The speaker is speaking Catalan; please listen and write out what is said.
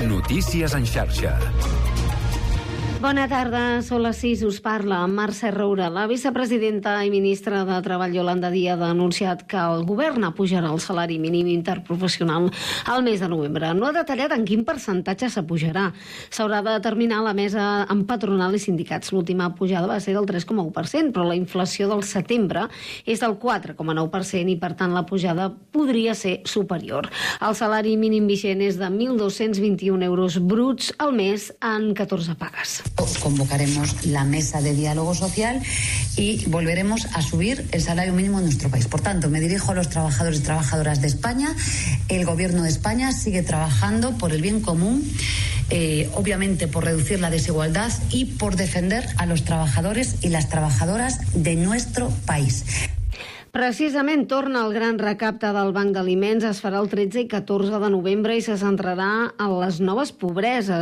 Notícies en xarxa. Bona tarda, són les 6, us parla Mercè Roura. La vicepresidenta i ministra de Treball, Iolanda Díaz, ha anunciat que el govern apujarà el salari mínim interprofessional al mes de novembre. No ha detallat en quin percentatge s'apujarà. S'haurà de determinar la mesa amb patronal i sindicats. L'última pujada va ser del 3,1%, però la inflació del setembre és del 4,9% i, per tant, la pujada podria ser superior. El salari mínim vigent és de 1.221 euros bruts al mes en 14 pagues. Convocaremos la mesa de diálogo social y volveremos a subir el salario mínimo en nuestro país. Por tanto, me dirijo a los trabajadores y trabajadoras de España. El Gobierno de España sigue trabajando por el bien común, obviamente por reducir la desigualdad y por defender a los trabajadores y las trabajadoras de nuestro país. Precisament torna el gran recapte del Banc d'Aliments. Es farà el 13 i 14 de novembre i se centrarà en les noves pobreses.